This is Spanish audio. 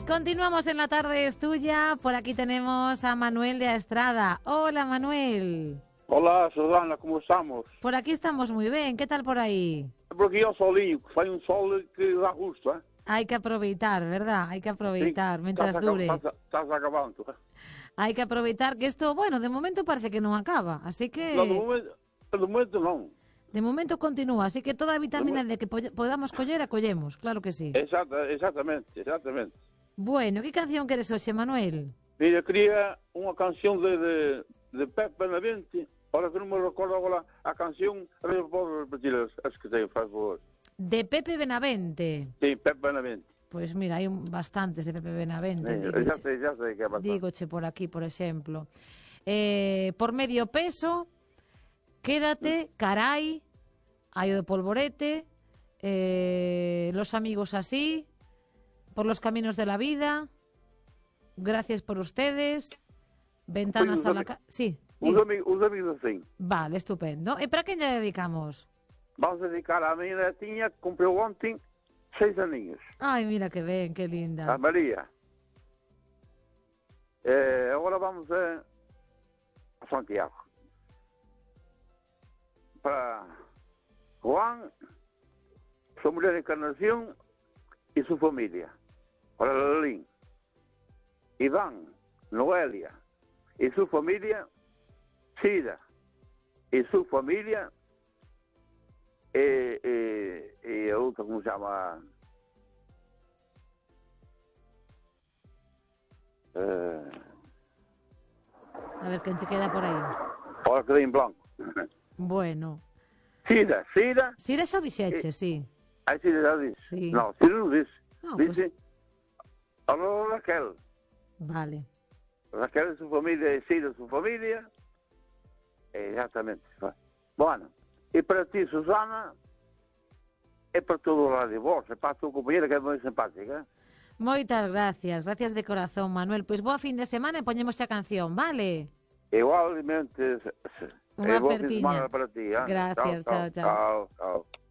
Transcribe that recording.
Continuamos en La Tarde es Tuya. Por aquí tenemos a Manuel de Estrada. Hola, Manuel. Olá, Susana, como estamos? Por aquí estamos muy bien. ¿Qué tal por aí? Por aquí é o solinho, que sai sol que dá gusto, ¿eh? Hay que aproveitar, ¿verdad? Hay que aproveitar mientras dure. Estás acabando. Hay que aproveitar que esto, bueno, de momento parece que non acaba. Así que... No, de momento non. De momento continúa, así que toda a vitamina D que podamos coller, a collemos, claro que sí. Exatamente. Bueno, que canción queres hoxe, Manuel? Mira, quería unha canción de Pepe Benavente. Ahora que non me recordo agora a canción, a ver, podo repetir as que teño, por favor. De Pepe Benavente. Sí, Pepe Benavente. Pois mira, hai bastantes de Pepe Benavente. Xa sei que é bastante. Dígoche por aquí, por exemplo. Por medio peso, Quédate, Carai, hai o de Polvorete, Los amigos así, Por los caminos de la vida, Gracias por ustedes, Ventanas a la casa... Sí. Os amigos assim. Vale, estupendo. E para quen lle dedicamos? Vamos a dedicar a minha netinha que cumpriu ontem 6 aninhos. Ai, mira que ben, que linda. A María. Agora vamos a Santiago. Para Juan, su mujer Encarnación y su familia. Para Lalín. Iván, Noelia y su familia. Cida y su familia. Y otro, ¿cómo se llama? A ver, quen te queda por aí? Ahora quedé en blanco. Bueno. Cida. Sira xa o dixeche, sí. Aí Cida já dice. Sí. No, Cida no dice. No, dice, ahora Raquel. Vale. Raquel y su familia, y Cida su familia. Exatamente. Bueno, e para ti, Susana, e para todo o lado de vos, e para a tua compañera que é moi simpática. Moitas gracias, gracias de corazón, Manuel. Pois boa fin de semana e poñemos a canción, vale? Igualmente, Unha boa fin de apertiña. semana para ti. Gracias, chao. Chao.